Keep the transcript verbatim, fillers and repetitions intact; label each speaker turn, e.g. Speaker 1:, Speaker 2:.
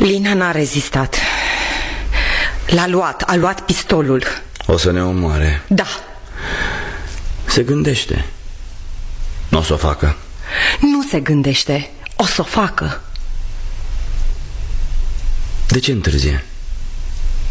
Speaker 1: Lina n-a rezistat. L-a luat, a luat pistolul.
Speaker 2: O să ne omoare.
Speaker 1: Da.
Speaker 2: Se gândește. Nu o să o facă.
Speaker 1: Nu se gândește, o să o facă.
Speaker 2: De ce întârzie?